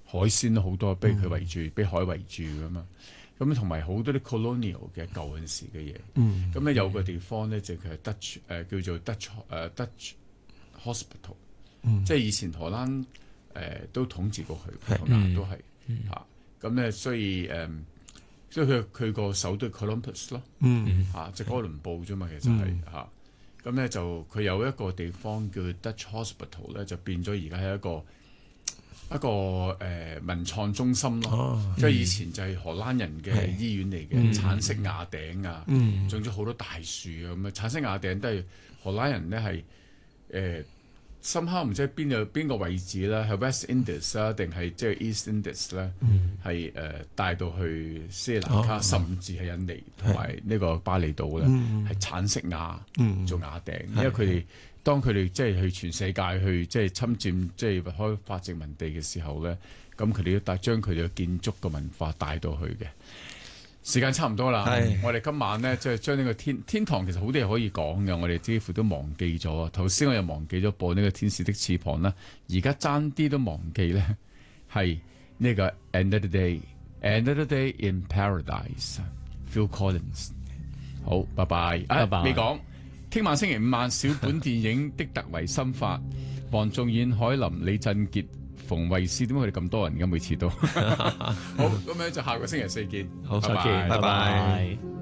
海鮮都好多，俾佢圍住，俾海圍住噶嘛。咁同埋好多啲 colonial 嘅舊陣時嘅嘢。咁咧有個地方咧就係 Dutch 叫做 Dutch Hospital，即係以前荷蘭都統治過佢，葡萄牙都係嚇。咁咧所以佢個首都 Columbus 咯，即係哥倫布啫嘛，其實係嚇。咁咧就佢有一個地方叫 Dutch Hospital 咧，就變咗而家係一個文創中心咯。即係以前就係荷蘭人嘅醫院嚟嘅，橙色瓦頂啊，種咗好多大樹啊咁啊。橙色瓦頂都係荷蘭人咧係深刻唔知邊個位置啦，係 West Indies 啦，定係即係 East Indies 咧，係帶到去斯里蘭卡，甚至係印尼同埋呢個巴厘島咧，係橙色瓦做瓦頂，因為佢哋當佢哋即係去全世界去即係侵佔即係開發殖民地嘅時候咧，咁佢哋都將佢哋嘅建築嘅文化帶到去嘅。時間差唔多啦，我哋今晚咧即係將呢個天堂其實好多嘢可以講嘅，我哋幾乎都忘記咗。頭先我又忘記咗播呢個天使的翅膀啦，而家爭啲都忘記咧，係呢個 Another Day in Paradise，Phil Collins。好，拜拜，未講，聽晚星期5晚小本電影的突圍心法，黃仲遠、海林、李振傑、馮慧詩，點解佢哋咁多人嘅每次都好咁樣就下個星期4見， 好，再見，拜拜。